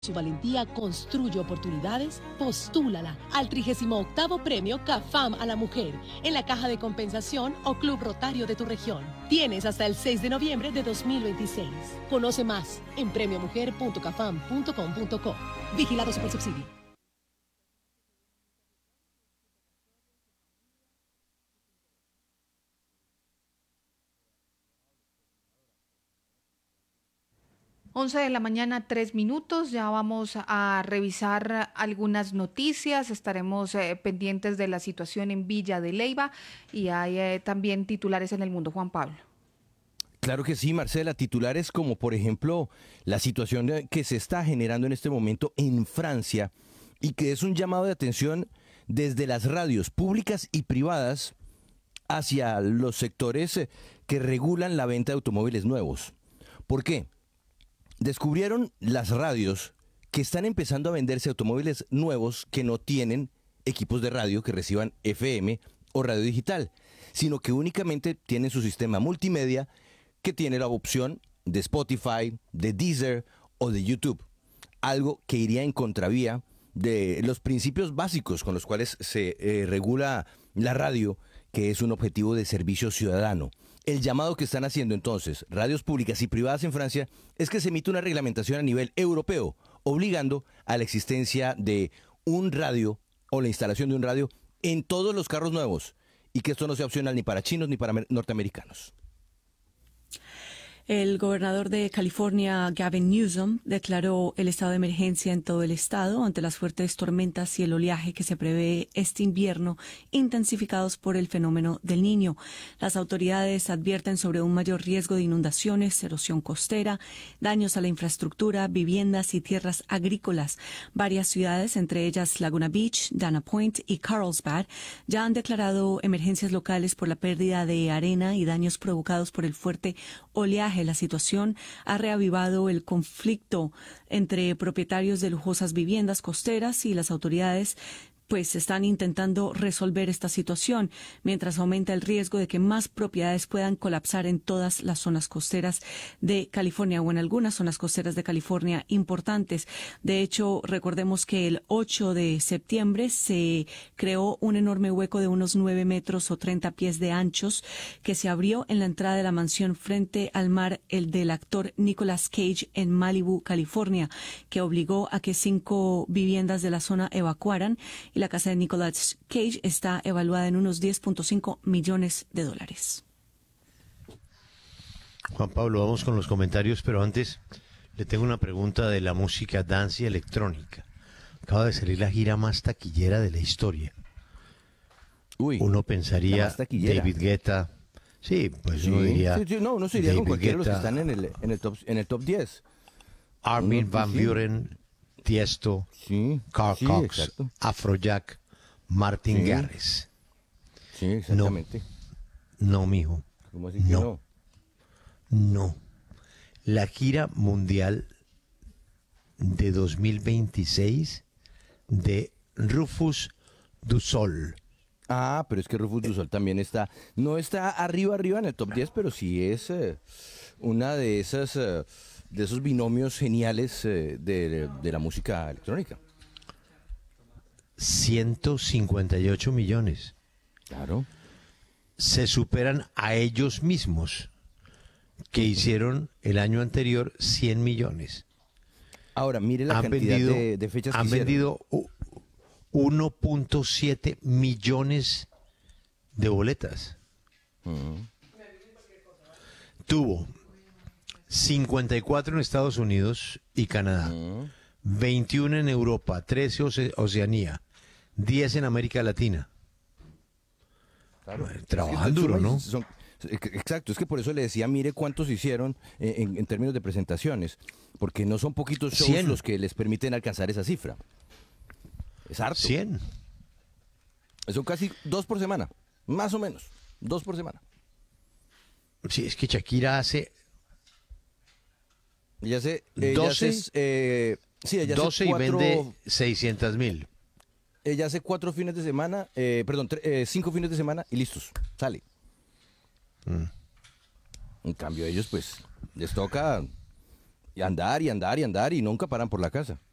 Su valentía construye oportunidades, postúlala al 38º Premio CAFAM a la Mujer en la caja de compensación o Club Rotario de tu región. Tienes hasta el 6 de noviembre de 2026. Conoce más en premiomujer.cafam.com.co. Vigilado Supersubsidio. Once de la mañana, 3 minutos. Ya vamos a revisar algunas noticias. Estaremos pendientes de la situación en Villa de Leyva y hay también titulares en el mundo. Juan Pablo. Claro que sí, Marcela. Titulares como, por ejemplo, la situación que se está generando en este momento en Francia y que es un llamado de atención desde las radios públicas y privadas hacia los sectores que regulan la venta de automóviles nuevos. ¿Por qué? Descubrieron las radios que están empezando a venderse automóviles nuevos que no tienen equipos de radio que reciban FM o radio digital, sino que únicamente tienen su sistema multimedia que tiene la opción de Spotify, de Deezer o de YouTube. Algo que iría en contravía de los principios básicos con los cuales se regula la radio, que es un objetivo de servicio ciudadano. El llamado que están haciendo entonces radios públicas y privadas en Francia es que se emita una reglamentación a nivel europeo, obligando a la existencia de un radio o la instalación de un radio en todos los carros nuevos y que esto no sea opcional ni para chinos ni para norteamericanos. El gobernador de California, Gavin Newsom, declaró el estado de emergencia en todo el estado ante las fuertes tormentas y el oleaje que se prevé este invierno, intensificados por el fenómeno del Niño. Las autoridades advierten sobre un mayor riesgo de inundaciones, erosión costera, daños a la infraestructura, viviendas y tierras agrícolas. Varias ciudades, entre ellas Laguna Beach, Dana Point y Carlsbad, ya han declarado emergencias locales por la pérdida de arena y daños provocados por el fuerte oleaje. La situación ha reavivado el conflicto entre propietarios de lujosas viviendas costeras y las autoridades pues están intentando resolver esta situación, mientras aumenta el riesgo de que más propiedades puedan colapsar en todas las zonas costeras de California o en algunas zonas costeras de California importantes. De hecho, recordemos que el 8 de septiembre se creó un enorme hueco de unos 9 metros o 30 pies de anchos que se abrió en la entrada de la mansión frente al mar, el del actor Nicolas Cage en Malibu, California, que obligó a que 5 viviendas de la zona evacuaran. Y la casa de Nicolas Cage está evaluada en unos $10.5 millones. Juan Pablo, vamos con los comentarios, pero antes le tengo una pregunta de la música dance y electrónica. Acaba de salir la gira más taquillera de la historia. Uno pensaría David Guetta. Sí, pues uno diría. Uno se iría con cualquiera de los que están en el top 10. Armin van Buuren, Tiesto, Carl Cox, exacto. Afrojack, Martin Garrix. Sí, exactamente. No, mijo. ¿Cómo así que no? No. La gira mundial de 2026 de Rufus du Sol. Ah, pero es que Rufus du Sol también está, no está arriba en el top 10, pero sí es una de esas de esos binomios geniales de la música electrónica. 158 millones. Claro. Se superan a ellos mismos, que hicieron el año anterior 100 millones. Ahora, mire la cantidad de fechas que han hicieron. vendido 1.7 millones de boletas. Tuvo 54 en Estados Unidos y Canadá, 21 en Europa, 13 Oceanía, 10 en América Latina. Claro. Trabajan duro, ¿no? Exacto, es que por eso le decía, mire cuántos hicieron en términos de presentaciones, porque no son poquitos shows 100. los que les permiten alcanzar esa cifra. Es harto. 100. Son casi 2 por semana, más o menos, 2 por semana. Sí, es que Shakira hace... Ella hace 12 y vende 600,000. Ella hace 4 fines de semana, 5 fines de semana y listos, sale. En cambio ellos pues les toca andar y nunca paran por la casa.